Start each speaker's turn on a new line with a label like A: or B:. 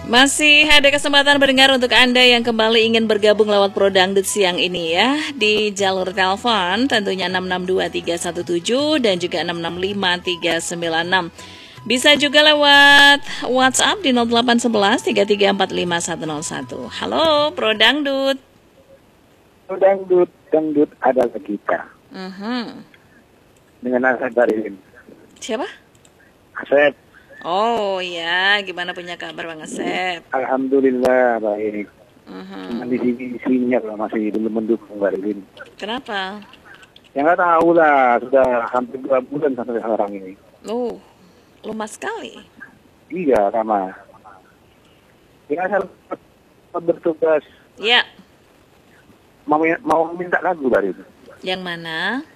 A: Masih ada kesempatan mendengar untuk Anda yang kembali ingin bergabung lewat Pro Dangdut siang ini ya. Di jalur telepon tentunya 662-317 dan juga 665-396. Bisa juga lewat WhatsApp di 0811-3345101. Halo Pro Dangdut.
B: Pro Dangdut, dangdut adalah kita. Dengan Asep Barin.
A: Siapa?
B: Asep.
A: Oh ya, gimana punya kabar Bang Asep?
B: Alhamdulillah baik. Di sini isinya masih belum mendukung Barin.
A: Kenapa?
B: Ya nggak tahu lah, sudah hampir 2 bulan sampai sekarang ini.
A: Oh, lemas sekali.
B: Iya, sama. Ya saya bertugas.
A: Ya.
B: Mau minta lagu Barin.
A: Yang mana?